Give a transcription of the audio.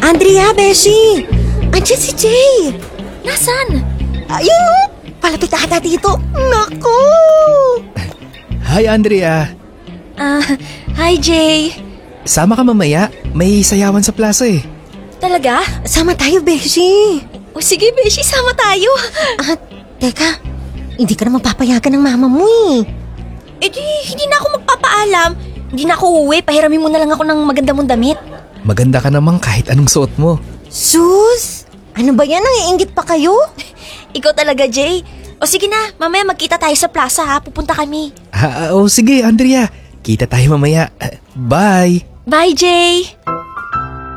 Andrea, Beshi! Andiyan si Jay! Nasaan? Ayun! Palapit ata dito! Naku! Hi, Andrea. Hi Jay. Sama ka mamaya. May sayawan sa plaza eh. Talaga? Sama tayo, Beshi! O sige, Beshi, sama tayo. Teka, hindi ka na mapapayagan ng mama mo eh. Eh di, hindi na ako magpapaalam. Hindi na ako uuwi, pahiramin mo na lang ako ng maganda mong damit. Maganda ka naman kahit anong suot mo. Sus! Ano ba yan? Nangiinggit pa kayo? Ikaw talaga, Jay. O sige na, mamaya magkita tayo sa plaza ha, pupunta kami. Sige, Andrea. Kita tayo mamaya. Bye! Bye, Jay.